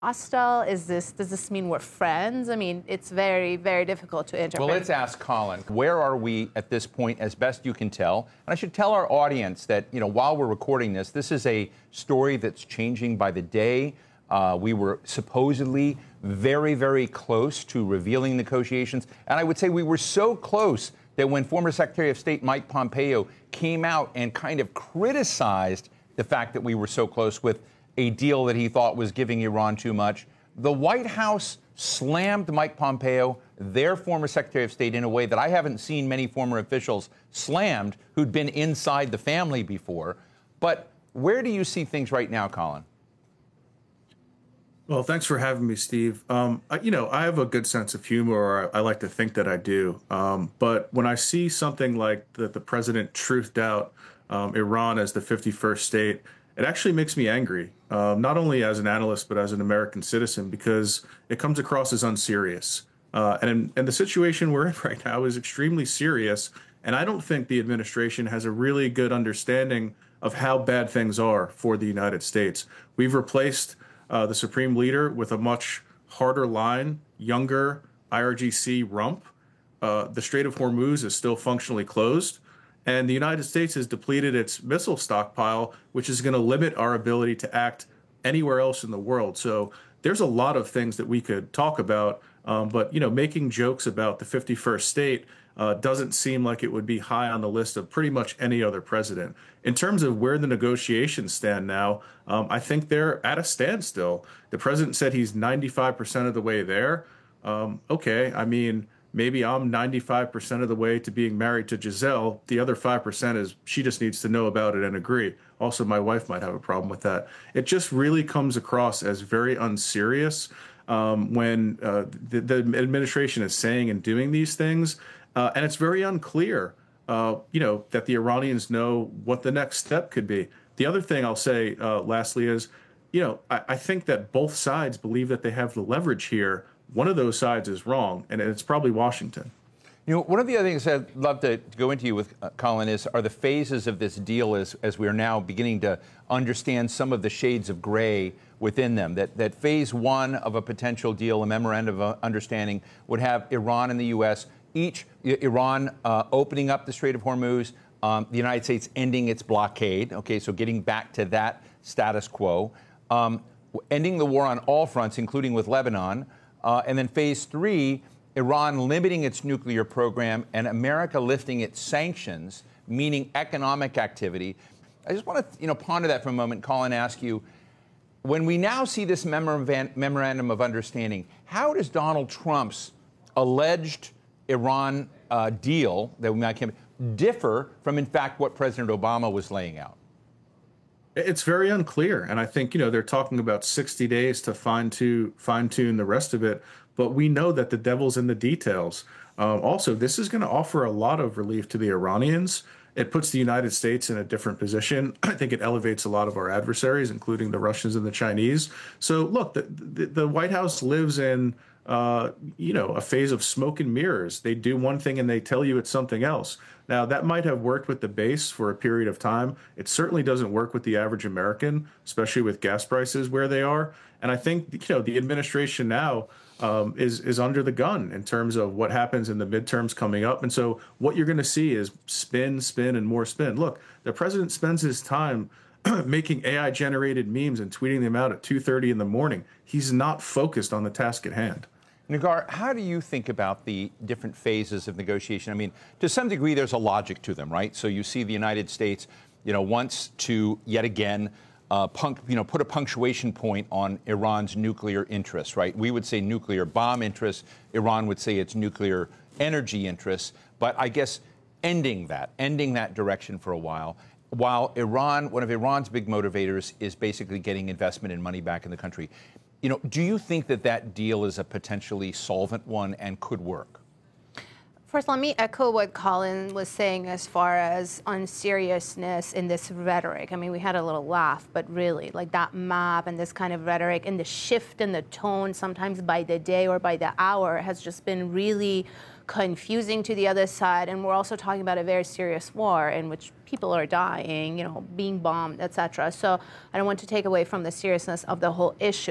hostile? Does this mean we're friends? I mean, it's very, very difficult to interpret. Well, let's ask Colin. Where are we at this point, as best you can tell? And I should tell our audience that, while we're recording this is a story that's changing by the day. We were supposedly very, very close to revealing negotiations. And I would say we were so close that when former Secretary of State Mike Pompeo came out and kind of criticized the fact that we were so close with a deal that he thought was giving Iran too much, the White House slammed Mike Pompeo, their former Secretary of State, in a way that I haven't seen many former officials slammed who'd been inside the family before. But where do you see things right now, Colin? Well, thanks for having me, Steve. I have a good sense of humor, or I like to think that I do. But when I see something like that the president truthed out Iran as the 51st state, it actually makes me angry, not only as an analyst, but as an American citizen, because it comes across as unserious. And the situation we're in right now is extremely serious. And I don't think the administration has a really good understanding of how bad things are for the United States. We've replaced the supreme leader with a much harder line, younger IRGC rump. The Strait of Hormuz is still functionally closed. And the United States has depleted its missile stockpile, which is going to limit our ability to act anywhere else in the world. So there's a lot of things that we could talk about. But making jokes about the 51st state doesn't seem like it would be high on the list of pretty much any other president. In terms of where the negotiations stand now, I think they're at a standstill. The president said he's 95% of the way there. Okay, I mean, maybe I'm 95% of the way to being married to Giselle. The other 5% is she just needs to know about it and agree. Also, my wife might have a problem with that. It just really comes across as very unserious when the administration is saying and doing these things. And it's very unclear, that the Iranians know what the next step could be. The other thing I'll say, lastly, is, I think that both sides believe that they have the leverage here. One of those sides is wrong, and it's probably Washington. One of the other things I'd love to go into you with, Colin, are the phases of this deal as we are now beginning to understand some of the shades of gray within them. That phase one of a potential deal, a memorandum of understanding, would have Iran and the U.S., Iran opening up the Strait of Hormuz, the United States ending its blockade, okay, so getting back to that status quo, ending the war on all fronts, including with Lebanon, and then phase three, Iran limiting its nuclear program and America lifting its sanctions, meaning economic activity. I just want to ponder that for a moment, Colin, ask you, when we now see this memorandum of understanding, how does Donald Trump's alleged Iran deal that we might differ from, in fact, what President Obama was laying out? It's very unclear. And I think, they're talking about 60 days to fine-tune the rest of it. But we know that the devil's in the details. Also, this is going to offer a lot of relief to the Iranians. It puts the United States in a different position. I think it elevates a lot of our adversaries, including the Russians and the Chinese. So, look, the White House lives in a phase of smoke and mirrors. They do one thing and they tell you it's something else. Now, that might have worked with the base for a period of time. It certainly doesn't work with the average American, especially with gas prices where they are. And I think, the administration now is under the gun in terms of what happens in the midterms coming up. And so what you're going to see is spin, and more spin. Look, the president spends his time making AI-generated memes and tweeting them out at 2:30 in the morning. He's not focused on the task at hand. Nagar, how do you think about the different phases of negotiation? I mean, to some degree, there's a logic to them, right? So you see the United States, wants to yet again put a punctuation point on Iran's nuclear interests, right? We would say nuclear bomb interests. Iran would say its nuclear energy interests. But I guess ending that direction for a while Iran, one of Iran's big motivators is basically getting investment and money back in the country. Do you think that deal is a potentially solvent one and could work? First, let me echo what Colin was saying as far as unseriousness in this rhetoric. I mean, we had a little laugh, but really, like that map and this kind of rhetoric and the shift in the tone, sometimes by the day or by the hour, has just been really confusing to the other side. And we're also talking about a very serious war in which people are dying, being bombed, etc. So I don't want to take away from the seriousness of the whole issue.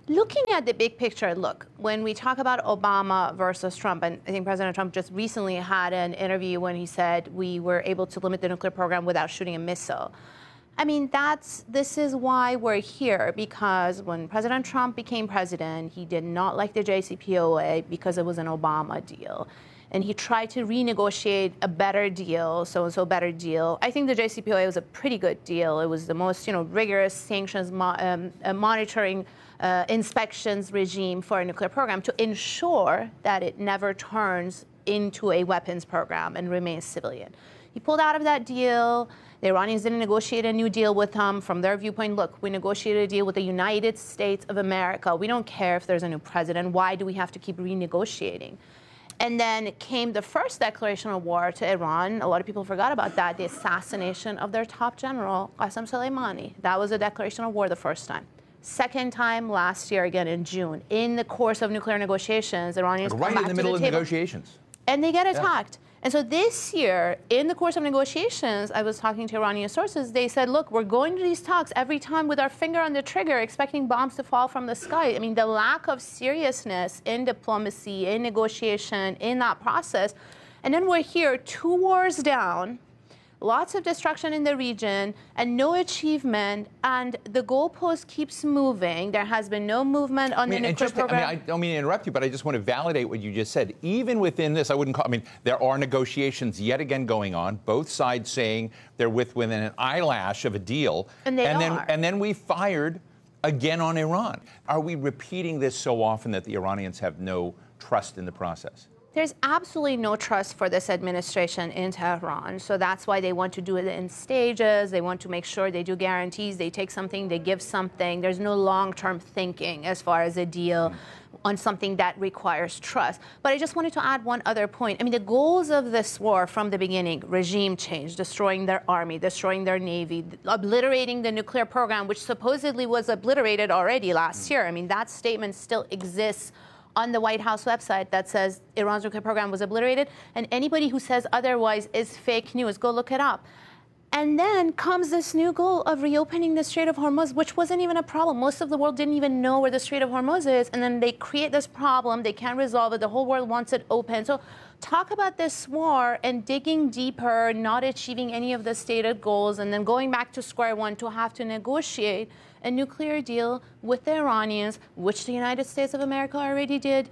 Looking at the big picture, look, when we talk about Obama versus Trump, and I think President Trump just recently had an interview when he said we were able to limit the nuclear program without shooting a missile. I mean, this is why we're here, because when President Trump became president, he did not like the JCPOA because it was an Obama deal. And he tried to renegotiate a better deal, so-and-so better deal. I think the JCPOA was a pretty good deal. It was the most, rigorous sanctions monitoring inspections regime for a nuclear program to ensure that it never turns into a weapons program and remains civilian. He pulled out of that deal. The Iranians didn't negotiate a new deal with him. From their viewpoint, look, we negotiated a deal with the United States of America. We don't care if there's a new president. Why do we have to keep renegotiating? And then came the first declaration of war to Iran. A lot of people forgot about that, the assassination of their top general, Qasem Soleimani. That was a declaration of war the first time. Second time last year, again in June. In the course of nuclear negotiations, Iranians come back to the table. Right in the middle of negotiations. And they get attacked. And so this year, in the course of negotiations, I was talking to Iranian sources. They said, look, we're going to these talks every time with our finger on the trigger, expecting bombs to fall from the sky. I mean, the lack of seriousness in diplomacy, in negotiation, in that process. And then we're here 2 wars down, lots of destruction in the region, and no achievement, and the goalpost keeps moving. There has been no movement on the nuclear program. I don't mean to interrupt you, but I just want to validate what you just said. Even within this, there are negotiations yet again going on, both sides saying they're within an eyelash of a deal. And then we fired again on Iran. Are we repeating this so often that the Iranians have no trust in the process? There's absolutely no trust for this administration in Tehran. So that's why they want to do it in stages. They want to make sure they do guarantees. They take something, they give something. There's no long-term thinking as far as a deal on something that requires trust. But I just wanted to add one other point. I mean, the goals of this war from the beginning, regime change, destroying their army, destroying their navy, obliterating the nuclear program, which supposedly was obliterated already last year. I mean, that statement still exists on the White House website that says Iran's nuclear program was obliterated, and anybody who says otherwise is fake news. Go look it up. And then comes this new goal of reopening the Strait of Hormuz, which wasn't even a problem. Most of the world didn't even know where the Strait of Hormuz is, and then they create this problem. They can't resolve it. The whole world wants it open. So talk about this war and digging deeper, not achieving any of the stated goals, and then going back to square one to have to negotiate a nuclear deal with the Iranians, which the United States of America already did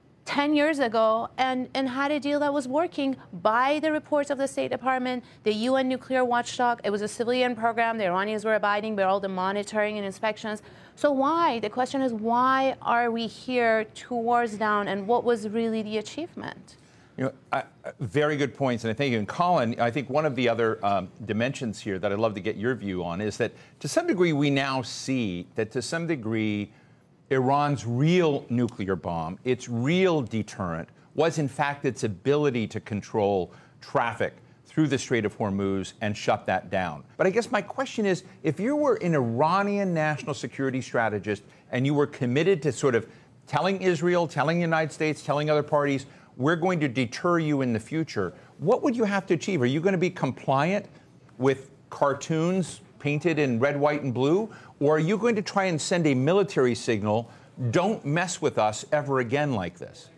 10 years ago and had a deal that was working by the reports of the State Department, the UN nuclear watchdog. It was a civilian program. The Iranians were abiding by all the monitoring and inspections. So why? The question is, why are we here 2 wars down, and what was really the achievement? Very good points. And I think, and Colin, I think one of the other dimensions here that I'd love to get your view on is that to some degree we now see that to some degree Iran's real nuclear bomb, its real deterrent, was in fact its ability to control traffic through the Strait of Hormuz and shut that down. But I guess my question is, if you were an Iranian national security strategist and you were committed to sort of telling Israel, telling the United States, telling other parties, we're going to deter you in the future, what would you have to achieve? Are you going to be compliant with cartoons painted in red, white, and blue? Or are you going to try and send a military signal, don't mess with us ever again like this?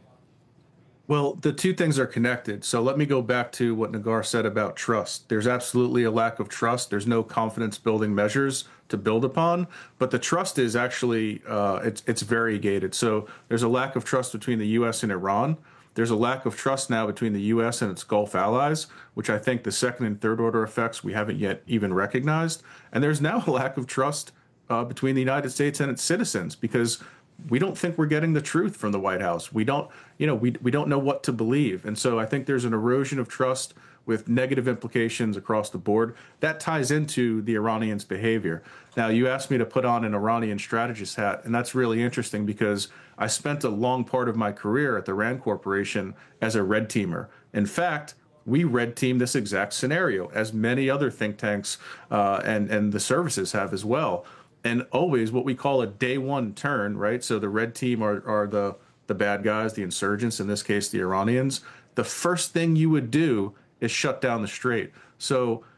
Well, the two things are connected. So let me go back to what Nagar said about trust. There's absolutely a lack of trust. There's no confidence building measures to build upon, but the trust is actually, it's variegated. So there's a lack of trust between the U.S. and Iran. There's a lack of trust now between the U.S. and its Gulf allies, which I think the second and third order effects we haven't yet even recognized. And there's now a lack of trust between the United States and its citizens, because we don't think we're getting the truth from the White House. We don't, we don't know what to believe. And so I think there's an erosion of trust with negative implications across the board. That ties into the Iranians' behavior. Now, you asked me to put on an Iranian strategist hat, and that's really interesting because I spent a long part of my career at the RAND Corporation as a red teamer. In fact, we red team this exact scenario, as many other think tanks and the services have as well. And always what we call a day one turn, right? So the red team are the bad guys, the insurgents, in this case, the Iranians. The first thing you would do is shut down the strait. So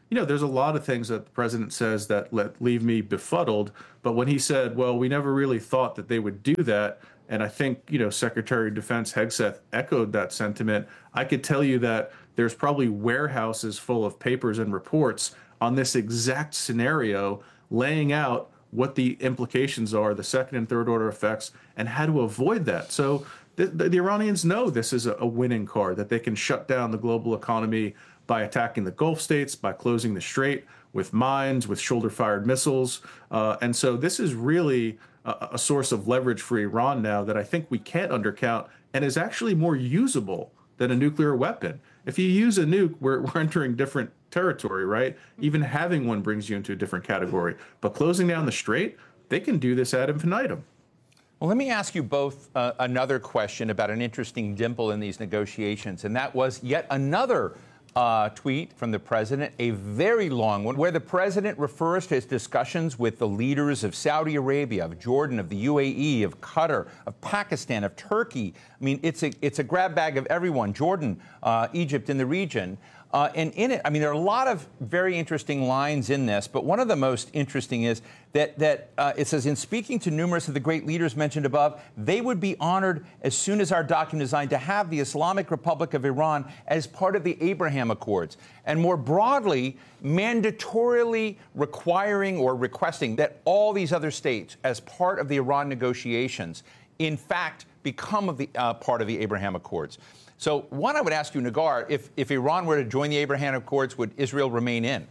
there's a lot of things that the president says that leave me befuddled. But when he said, well, we never really thought that they would do that, and I think, Secretary of Defense Hegseth echoed that sentiment, I could tell you that there's probably warehouses full of papers and reports on this exact scenario, laying out what the implications are, the second and third order effects, and how to avoid that. So the Iranians know this is a winning card, that they can shut down the global economy by attacking the Gulf states, by closing the strait with mines, with shoulder-fired missiles. And so this is really a source of leverage for Iran now that I think we can't undercount, and is actually more usable than a nuclear weapon. If you use a nuke, we're entering different territory, right? Even having one brings you into a different category. But closing down the strait, they can do this ad infinitum. Well, let me ask you both another question about an interesting dimple in these negotiations, and that was yet another tweet from the president, a very long one, where the president refers to his discussions with the leaders of Saudi Arabia, of Jordan, of the UAE, of Qatar, of Pakistan, of Turkey. I mean, it's a grab bag of everyone, Jordan, Egypt in the region. And in it, I mean, there are a lot of very interesting lines in this, but one of the most interesting is that it says, in speaking to numerous of the great leaders mentioned above, they would be honored as soon as our document is designed to have the Islamic Republic of Iran as part of the Abraham Accords, and more broadly, mandatorily requiring or requesting that all these other states, as part of the Iran negotiations, in fact, become part of the Abraham Accords. So, one, I would ask you, Nagar, if Iran were to join the Abraham Accords, would Israel remain in?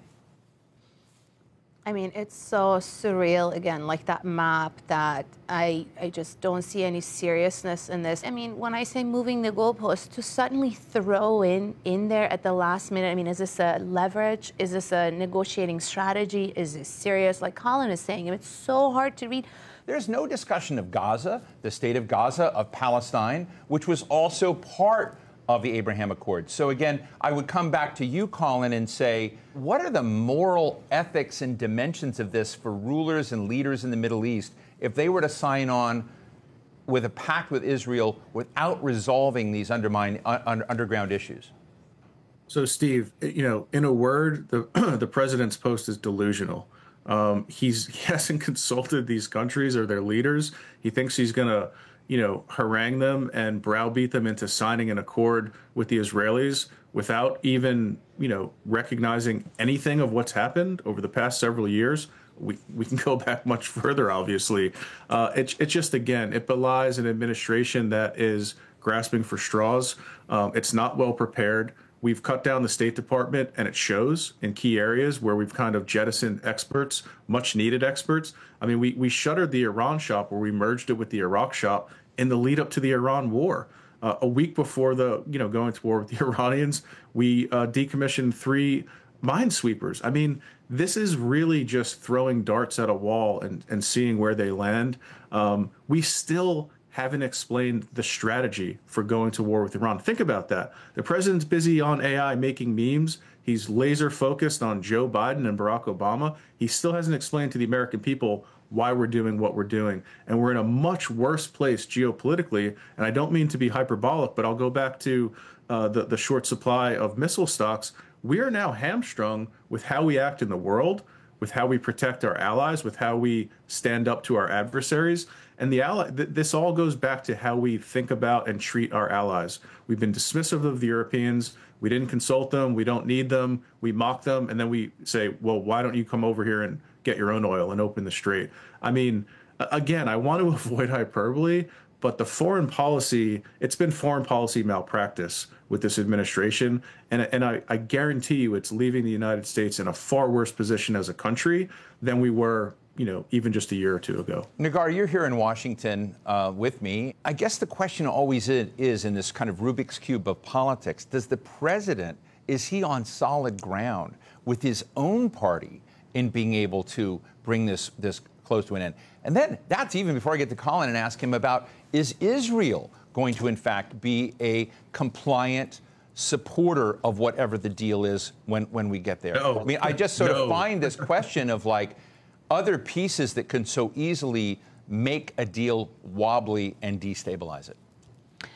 I mean, it's so surreal, again, like that map, that I just don't see any seriousness in this. I mean, when I say moving the goalposts, to suddenly throw in there at the last minute, I mean, is this a leverage? Is this a negotiating strategy? Is this serious? Like Colin is saying, it's so hard to read. There's no discussion of Gaza, the state of Gaza, of Palestine, which was also part of the Abraham Accords. So again, I would come back to you, Colin, and say, what are the moral ethics and dimensions of this for rulers and leaders in the Middle East if they were to sign on with a pact with Israel without resolving these underground issues? So, Steve, in a word, the president's post is delusional. He hasn't consulted these countries or their leaders. He thinks he's going to, harangue them and browbeat them into signing an accord with the Israelis without even, recognizing anything of what's happened over the past several years. We can go back much further, obviously. It's just, again, it belies an administration that is grasping for straws. It's not well prepared. We've cut down the State Department, and it shows in key areas where we've kind of jettisoned experts, much needed experts. I mean, we shuttered the Iran shop, where we merged it with the Iraq shop in the lead up to the Iran war. A week before going to war with the Iranians, we decommissioned 3 minesweepers. I mean, this is really just throwing darts at a wall and seeing where they land. We still haven't explained the strategy for going to war with Iran. Think about that. The president's busy on AI making memes. He's laser focused on Joe Biden and Barack Obama. He still hasn't explained to the American people why we're doing what we're doing. And we're in a much worse place geopolitically. And I don't mean to be hyperbolic, but I'll go back to the short supply of missile stocks. We are now hamstrung with how we act in the world, with how we protect our allies, with how we stand up to our adversaries. And this all goes back to how we think about and treat our allies. We've been dismissive of the Europeans. We didn't consult them. We don't need them. We mock them. And then we say, well, why don't you come over here and get your own oil and open the strait? I mean, again, I want to avoid hyperbole, but the foreign policy, it's been foreign policy malpractice with this administration. And I guarantee you it's leaving the United States in a far worse position as a country than we were, even just a year or two ago. Nagar, you're here in Washington with me. I guess the question always is in this kind of Rubik's Cube of politics, does the president, is he on solid ground with his own party in being able to bring this close to an end? And then that's even before I get to Colin and ask him about, is Israel going to, in fact, be a compliant supporter of whatever the deal is when we get there? No. I mean, I just sort of find this question of like other pieces that can so easily make a deal wobbly and destabilize it.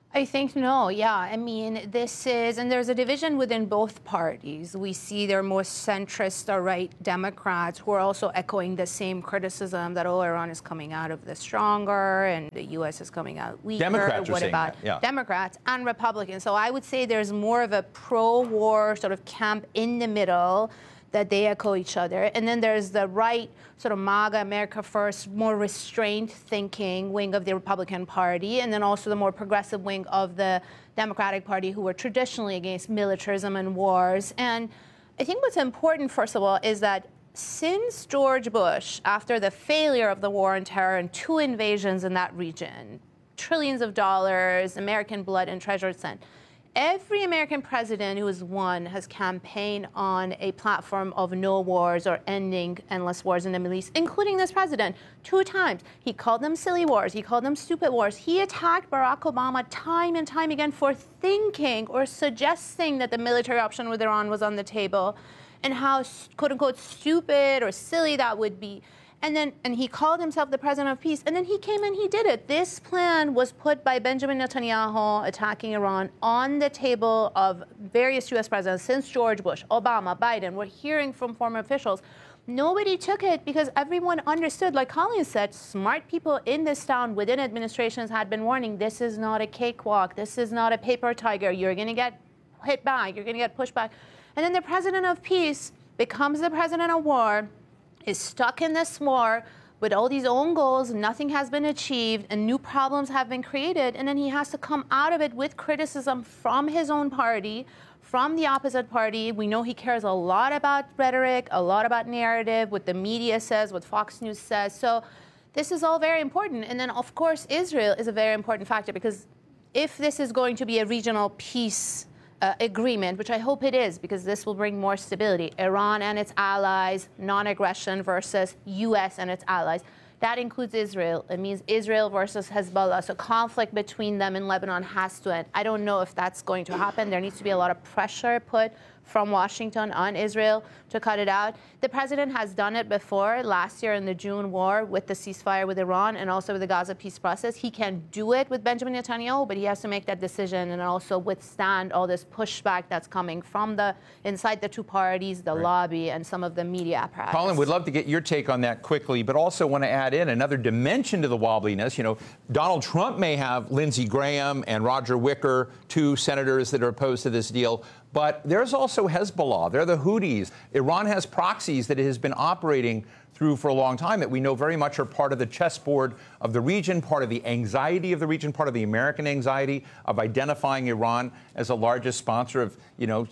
I think no, yeah. I mean, this is, and there's a division within both parties. We see their more centrist or right Democrats who are also echoing the same criticism that, oh, Iran is coming out of this stronger and the U.S. is coming out weaker. Democrats are what saying about that, yeah. Democrats and Republicans? So I would say there's more of a pro-war sort of camp in the middle that they echo each other. And then there's the right sort of MAGA, America First, more restrained thinking wing of the Republican Party, and then also the more progressive wing of the Democratic Party, who were traditionally against militarism and wars. And I think what's important, first of all, is that since George Bush, after the failure of the war on terror and 2 invasions in that region, trillions of dollars, American blood and treasure sent, every American president who has won has campaigned on a platform of no wars or ending endless wars in the Middle East, including this president 2 times. He called them silly wars. He called them stupid wars. He attacked Barack Obama time and time again for thinking or suggesting that the military option with Iran was on the table and how, quote unquote, stupid or silly that would be. And he called himself the president of peace, and then he came and he did it. This plan was put by Benjamin Netanyahu attacking Iran on the table of various U.S. presidents since George Bush, Obama, Biden. We're hearing from former officials. Nobody took it because everyone understood, like Colin said, smart people in this town within administrations had been warning, this is not a cakewalk. This is not a paper tiger. You're going to get hit back. You're going to get pushed back. And then the president of peace becomes the president of war, is stuck in this war with all these own goals, nothing has been achieved, and new problems have been created, and then he has to come out of it with criticism from his own party, from the opposite party. We know he cares a lot about rhetoric, a lot about narrative, what the media says, what Fox News says. So this is all very important. And then, of course, Israel is a very important factor, because if this is going to be a regional peace agreement, which I hope it is, because this will bring more stability. Iran and its allies, non-aggression versus U.S. and its allies. That includes Israel. It means Israel versus Hezbollah. So conflict between them in Lebanon has to end. I don't know if that's going to happen. There needs to be a lot of pressure put from Washington on Israel to cut it out. The president has done it before, last year in the June war with the ceasefire with Iran and also with the Gaza peace process. He can do it with Benjamin Netanyahu, but he has to make that decision and also withstand all this pushback that's coming from the inside the 2 parties, the lobby, and some of the media apparatus. Colin, we'd love to get your take on that quickly, but also want to add in another dimension to the wobbliness. You know, Donald Trump may have Lindsey Graham and Roger Wicker, 2 senators that are opposed to this deal. But there's also Hezbollah. They're the Houthis. Iran has proxies that it has been operating through for a long time that we know very much are part of the chessboard of the region, part of the anxiety of the region, part of the American anxiety of identifying Iran as the largest sponsor of,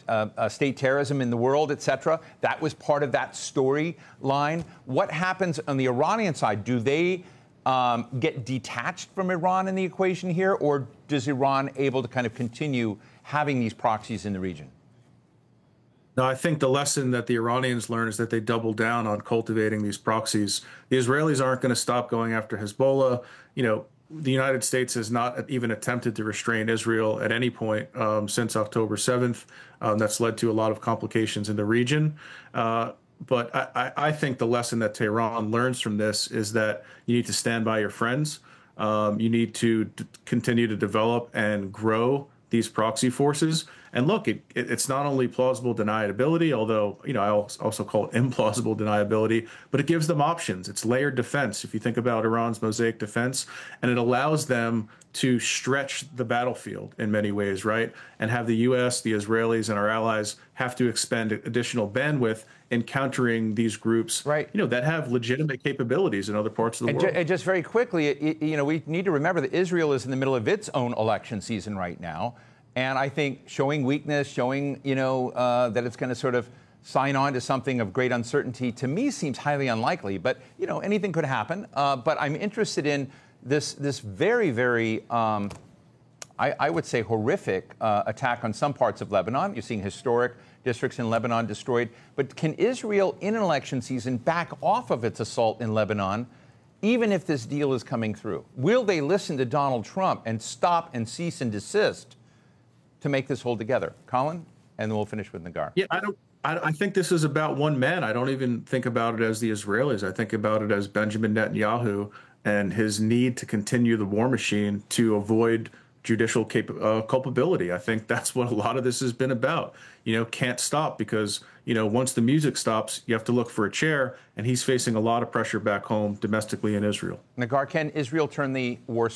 state terrorism in the world, et cetera. That was part of that storyline. What happens on the Iranian side? Do they get detached from Iran in the equation here, or does Iran able to kind of continue having these proxies in the region? No, I think the lesson that the Iranians learn is that they double down on cultivating these proxies. The Israelis aren't going to stop going after Hezbollah. The United States has not even attempted to restrain Israel at any point since October 7th. That's led to a lot of complications in the region. But I think the lesson that Tehran learns from this is that you need to stand by your friends. You need to continue to develop and grow these proxy forces. And look, it's not only plausible deniability, although, I also call it implausible deniability, but it gives them options. It's layered defense. If you think about Iran's Mosaic defense, and it allows them to stretch the battlefield in many ways, right? And have the U.S., the Israelis, and our allies have to expend additional bandwidth in countering these groups, right? That have legitimate capabilities in other parts of the world. And just very quickly, we need to remember that Israel is in the middle of its own election season right now. And I think showing weakness, showing, that it's going to sort of sign on to something of great uncertainty, to me seems highly unlikely. But, anything could happen. But I'm interested in this very, very, I would say, horrific attack on some parts of Lebanon. You're seeing historic districts in Lebanon destroyed. But can Israel, in an election season, back off of its assault in Lebanon, even if this deal is coming through? Will they listen to Donald Trump and stop and cease and desist to make this hold together? Colin, and then we'll finish with Nagar. Yeah, I think this is about one man. I don't even think about it as the Israelis. I think about it as Benjamin Netanyahu and his need to continue the war machine to avoid judicial culpability. I think that's what a lot of this has been about. Can't stop because, once the music stops, you have to look for a chair, and he's facing a lot of pressure back home domestically in Israel. Nagar, can Israel turn the war